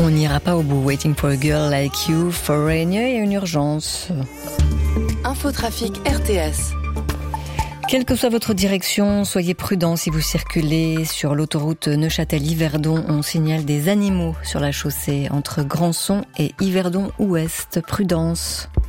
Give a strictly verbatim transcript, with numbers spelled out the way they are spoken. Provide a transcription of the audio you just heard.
On n'ira pas au bout. Waiting for a girl like you, Foreigner, il y a une urgence. Infotrafic R T S. Quelle que soit votre direction, soyez prudents si vous circulez sur l'autoroute Neuchâtel-Yverdon. On signale des animaux sur la chaussée entre Grandson et Yverdon-Ouest. Prudence.